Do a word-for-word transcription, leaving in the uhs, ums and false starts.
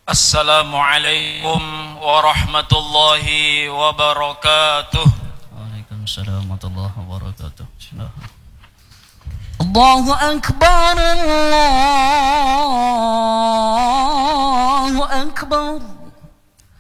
Assalamualaikum warahmatullahi wabarakatuh. Waalaikumsalam warahmatullahi wabarakatuh. Allahu Akbar, Allahu Akbar.